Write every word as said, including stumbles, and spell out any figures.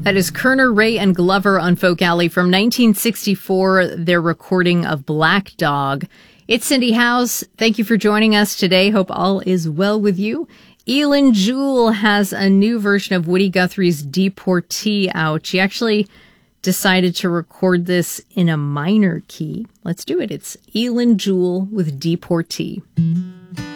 That is Kerner, Ray, and Glover on Folk Alley from nineteen sixty-four, their recording of Black Dog. It's Cindy House. Thank you for joining us today. Hope all is well with you. Eilen Jewell has a new version of Woody Guthrie's Deportee out. She actually decided to record this in a minor key. Let's do it. It's Eilen Jewell with Deportee.